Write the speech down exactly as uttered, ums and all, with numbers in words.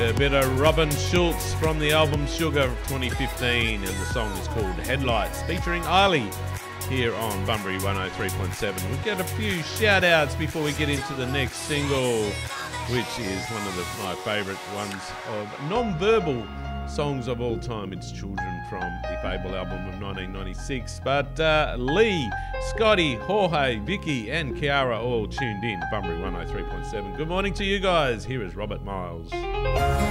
A bit of Robin Schulz from the album Sugar of twenty fifteen, and the song is called Headlights, featuring Eiley here on Bunbury one oh three point seven. We've got a few shout outs before we get into the next single, which is one of the, my favourite ones of non-verbal songs of all time. It's Children from the Fable album of nineteen ninety-six. But uh, Lee, Scotty, Jorge, Vicky and Kiara all tuned in to Bunbury one oh three point seven. Good morning to you guys. Here is Robert Miles.